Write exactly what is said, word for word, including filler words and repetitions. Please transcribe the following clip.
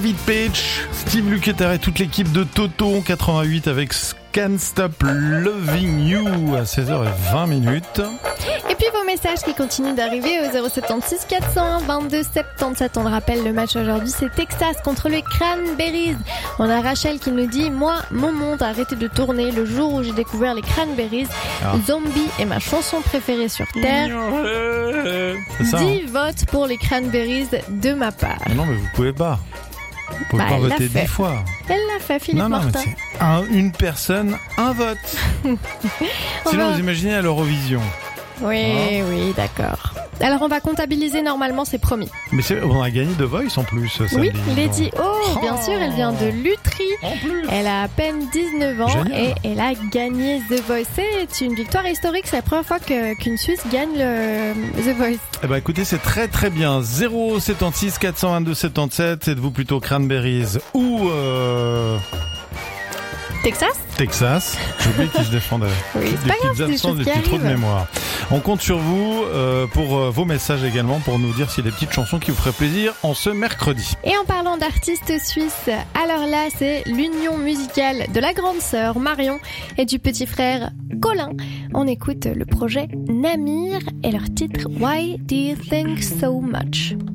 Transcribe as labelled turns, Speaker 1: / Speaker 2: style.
Speaker 1: David Page, Steve Lukather et toute l'équipe de Toto quatre-vingt-huit avec Can't Stop Loving You à seize heures vingt minutes.
Speaker 2: Et puis vos messages qui continuent d'arriver au zéro soixante-seize quatre cent un vingt-deux soixante-dix-sept. On le rappelle, le match aujourd'hui c'est Texas contre les Cranberries. On a Rachel qui nous dit: moi, mon monde a arrêté de tourner le jour où j'ai découvert les Cranberries. Ah. Zombie est ma chanson préférée sur Terre.
Speaker 1: C'est ça,
Speaker 2: dix
Speaker 1: hein.
Speaker 2: votes pour les Cranberries de ma part.
Speaker 1: Mais non, mais vous pouvez pas. Vous pouvez
Speaker 2: Bah,
Speaker 1: pas
Speaker 2: elle
Speaker 1: voter
Speaker 2: l'a fait.
Speaker 1: dix fois.
Speaker 2: Elle l'a fait, Philippe
Speaker 1: Non, non, mais
Speaker 2: Martin.
Speaker 1: c'est un, une personne, un vote. Sinon,
Speaker 2: va-
Speaker 1: vous imaginez à l'Eurovision.
Speaker 2: Oui,
Speaker 1: Hein
Speaker 2: oui, d'accord. Alors on va comptabiliser normalement, c'est promis.
Speaker 1: Mais c'est, on a gagné The Voice en plus. Samedi,
Speaker 2: Oui,
Speaker 1: donc.
Speaker 2: Lady Oh, bien sûr, elle vient de Lutry.
Speaker 1: En plus.
Speaker 2: Elle a à peine dix-neuf ans.
Speaker 1: Génial.
Speaker 2: Et elle a gagné The Voice. C'est une victoire historique, c'est la première fois que, qu'une Suisse gagne le The Voice.
Speaker 1: Eh ben écoutez, c'est très très bien. zéro soixante-seize quatre cent vingt-deux soixante-dix-sept. Êtes-vous plutôt Cranberries ou euh,
Speaker 2: Texas?
Speaker 1: Texas? J'ai oublié qu'ils se défendaient.
Speaker 2: Oui,
Speaker 1: Des
Speaker 2: c'est pas grave,
Speaker 1: petites
Speaker 2: c'est des
Speaker 1: absences,
Speaker 2: choses
Speaker 1: des
Speaker 2: qui
Speaker 1: petits trous de
Speaker 2: arrivent.
Speaker 1: mémoire. On compte sur vous euh, pour euh, vos messages également, pour nous dire s'il y a des petites chansons qui vous feraient plaisir en ce mercredi.
Speaker 2: Et en parlant d'artistes suisses, alors là, c'est l'union musicale de la grande sœur Marion et du petit frère Colin. On écoute le projet Namir et leur titre Why Do You Think So Much?